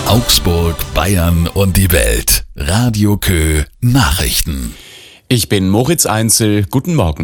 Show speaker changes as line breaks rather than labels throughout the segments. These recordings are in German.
Augsburg, Bayern und die Welt. Radio Kö Nachrichten.
Ich bin Moritz Einzel. Guten Morgen.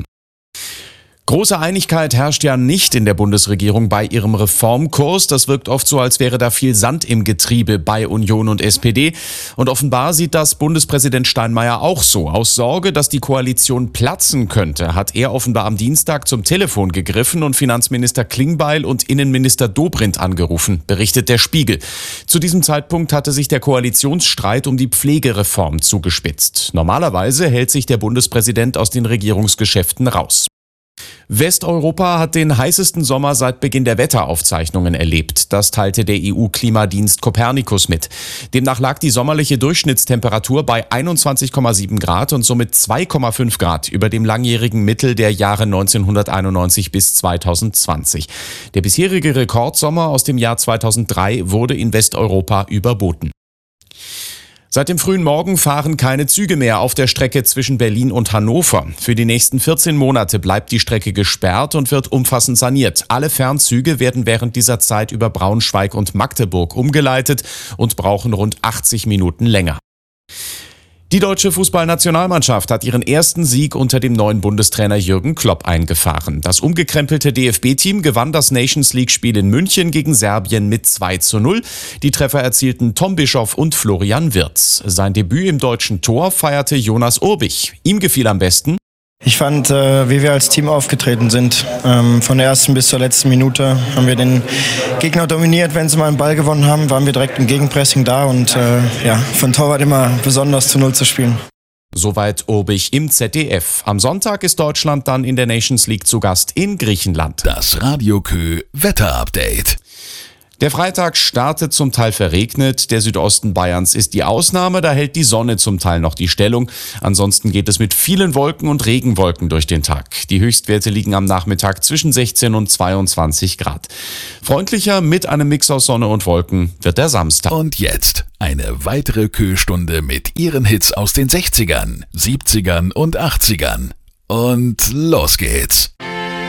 Große Einigkeit herrscht ja nicht in der Bundesregierung bei ihrem Reformkurs. Das wirkt oft so, als wäre da viel Sand im Getriebe bei Union und SPD. Und offenbar sieht das Bundespräsident Steinmeier auch so. Aus Sorge, dass die Koalition platzen könnte, hat er offenbar am Dienstag zum Telefon gegriffen und Finanzminister Klingbeil und Innenminister Dobrindt angerufen, berichtet der Spiegel. Zu diesem Zeitpunkt hatte sich der Koalitionsstreit um die Pflegereform zugespitzt. Normalerweise hält sich der Bundespräsident aus den Regierungsgeschäften raus. Westeuropa hat den heißesten Sommer seit Beginn der Wetteraufzeichnungen erlebt. Das teilte der EU-Klimadienst Copernicus mit. Demnach lag die sommerliche Durchschnittstemperatur bei 21,7 Grad und somit 2,5 Grad über dem langjährigen Mittel der Jahre 1991 bis 2020. Der bisherige Rekordsommer aus dem Jahr 2003 wurde in Westeuropa überboten. Seit dem frühen Morgen fahren keine Züge mehr auf der Strecke zwischen Berlin und Hannover. Für die nächsten 14 Monate bleibt die Strecke gesperrt und wird umfassend saniert. Alle Fernzüge werden während dieser Zeit über Braunschweig und Magdeburg umgeleitet und brauchen rund 80 Minuten länger. Die deutsche Fußballnationalmannschaft hat ihren ersten Sieg unter dem neuen Bundestrainer Jürgen Klopp eingefahren. Das umgekrempelte DFB-Team gewann das Nations-League-Spiel in München gegen Serbien mit 2:0. Die Treffer erzielten Tom Bischoff und Florian Wirtz. Sein Debüt im deutschen Tor feierte Jonas Urbich. Ihm gefiel am besten:
Ich fand, wie wir als Team aufgetreten sind. Von der ersten bis zur letzten Minute haben wir den Gegner dominiert. Wenn sie mal einen Ball gewonnen haben, waren wir direkt im Gegenpressing da und von Torwart immer besonders zu 0 zu spielen.
Soweit Urbich im ZDF. Am Sonntag ist Deutschland dann in der Nations League zu Gast in Griechenland.
Das Radio Kö Wetterupdate.
Der Freitag startet zum Teil verregnet. Der Südosten Bayerns ist die Ausnahme, da hält die Sonne zum Teil noch die Stellung. Ansonsten geht es mit vielen Wolken und Regenwolken durch den Tag. Die Höchstwerte liegen am Nachmittag zwischen 16 und 22 Grad. Freundlicher mit einem Mix aus Sonne und Wolken wird der Samstag.
Und jetzt eine weitere Kö-Stunde mit ihren Hits aus den 60ern, 70ern und 80ern. Und los geht's.